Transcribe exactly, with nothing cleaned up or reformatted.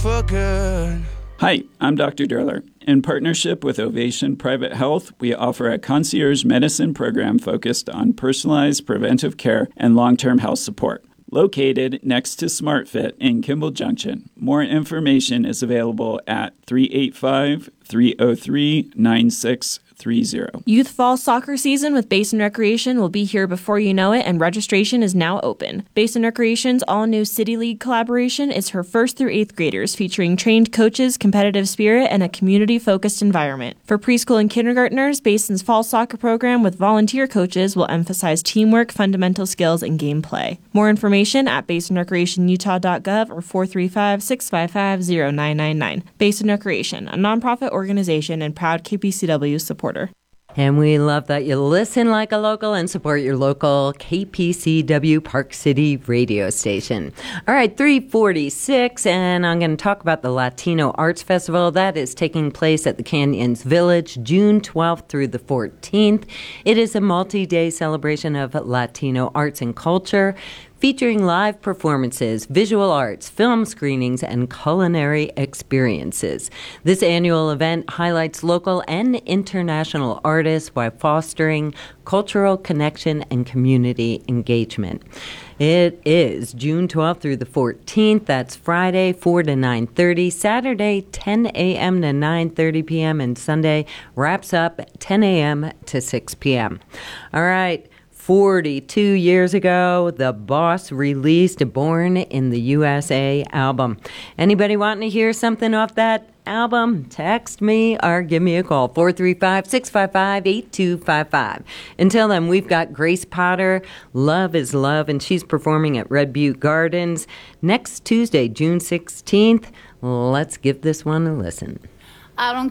for good. Hi, I'm Doctor Durler. In partnership with Ovation Private Health, we offer a concierge medicine program focused on personalized preventive care and long-term health support. Located next to SmartFit in Kimball Junction. More information is available at three eight five, three oh three, nine six three zero. Youth Fall Soccer Season with Basin Recreation will be here before you know it, and registration is now open. Basin Recreation's all-new City League collaboration is for first through eighth graders, featuring trained coaches, competitive spirit, and a community-focused environment. For preschool and kindergartners, Basin's Fall Soccer program with volunteer coaches will emphasize teamwork, fundamental skills, and gameplay. More information at basin recreation utah dot gov or four three five, six five five, zero nine nine nine. Basin Recreation, a nonprofit organization and proud K P C W supporter. And we love that you listen like a local and support your local K P C W Park City radio station. All right, three forty-six, and I'm going to talk about the Latino Arts Festival. That is taking place at the Canyons Village, June twelfth through the fourteenth. It is a multi-day celebration of Latino arts and culture, featuring live performances, visual arts, film screenings, and culinary experiences. This annual event highlights local and international artists while fostering cultural connection and community engagement. It is June twelfth through the fourteenth. That's Friday, four to nine thirty, Saturday, ten a.m. to nine thirty p.m., and Sunday wraps up ten a.m. to six p.m. All right. forty-two years ago, The Boss released a Born in the U S A album. Anybody wanting to hear something off that album? Text me or give me a call, four three five, six five five, eight two five five. Until then, we've got Grace Potter, Love is Love, and she's performing at Red Butte Gardens next Tuesday, June sixteenth. Let's give this one a listen. I don't